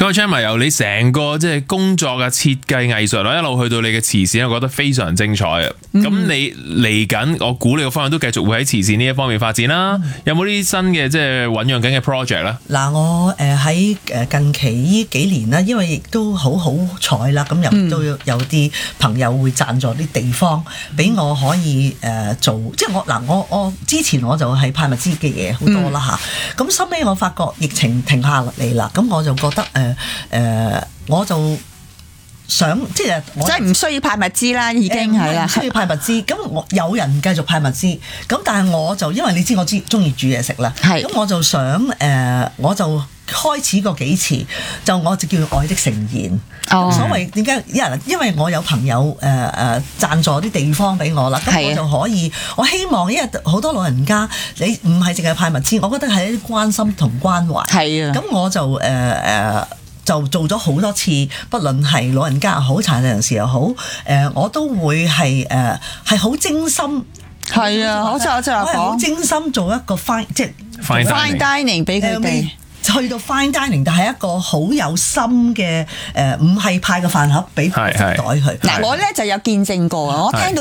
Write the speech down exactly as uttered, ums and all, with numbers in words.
咁啊 Gemma 由你成個即係工作嘅設計藝術啦，一路去到你嘅慈善，我覺得非常精彩啊！咁、嗯、你嚟緊，我估你個方向都繼續會喺慈善呢一方面發展啦。嗯、有冇啲新嘅即係醞釀緊嘅 project 咧？ 嗱，我誒喺誒近期呢幾年啦，因為亦都好好彩啦，咁又都有啲朋友會贊助啲地方俾我可以誒做，即係我嗱我我之前我就係派物資嘅嘢好多啦嚇，咁收尾我發覺疫情停下嚟啦，咁我就覺得誒誒、呃呃、我就想即係即係唔需要派物資啦，已經係啦， 唔、呃、需要派物資，咁我有人繼續派物資，咁但係我就因為你知我知中意煮嘢食啦，咁我就想誒、呃、我就。開始過幾次，就我就叫愛的盛宴。Oh. 所謂點解？因為因為我有朋友誒誒贊助啲地方俾我啦，咁我就可以。我希望因為好多老人家，你唔係淨係派物資，我覺得係一啲關心同關懷。係啊，咁我就誒誒、呃、就做咗好多次，不論係老人家又好，殘疾人士又好，誒、呃、我都會係誒係好精心。係啊，好似我就話講，好精心做一個 fine 即係 fine dining 俾佢哋。 去到 fine dining， 但係一個好有心嘅誒，唔係派個飯盒俾袋佢。嗱， 我咧就有見證過啊，我聽到。